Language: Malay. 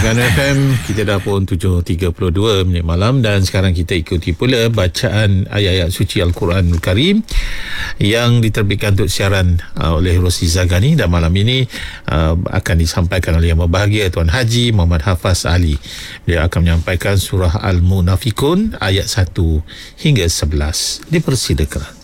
Dengarkan FM, kita dah pun 7.32 minit malam dan sekarang kita ikuti pula bacaan ayat-ayat suci Al-Quranul Karim yang diterbitkan untuk siaran oleh Rosli Zagani, dan malam ini akan disampaikan oleh Yang Berbahagia Tuan Haji Muhammad Hafaz Ali. Beliau akan menyampaikan surah Al-Munafikun ayat 1 hingga 11. Dipersilakan.